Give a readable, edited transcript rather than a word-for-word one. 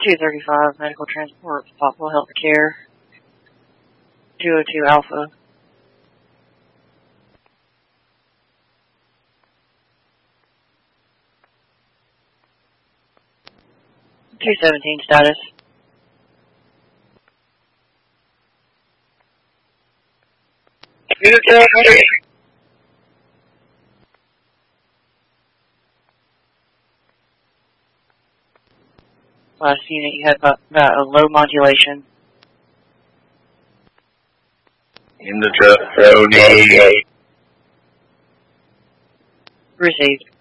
235 medical transport, Poplar Healthcare, 202 Alpha. $217 status. Last unit, you had about a low modulation. In the truck, Tony. Received.